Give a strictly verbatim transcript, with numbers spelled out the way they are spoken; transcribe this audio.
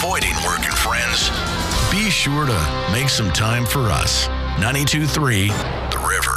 avoiding work and friends, be sure to make some time for us. ninety-two point three The River.